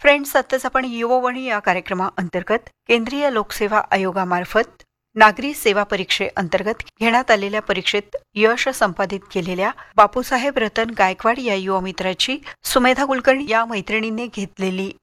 friends, आत्ताच आपण युववाणी या कार्यक्रमाअंतर्गत केंद्रीय लोकसेवा आयोगामार्फत नागरी सेवा परीक्षेअंतर्गत घेण्यात आलेल्या परीक्षेत यश संपादित केलेल्या बापूसाहेब रतन गायकवाड या युवा मित्राची सुमेधा कुलकर्णी या मैत्रिणींनी घेतलेली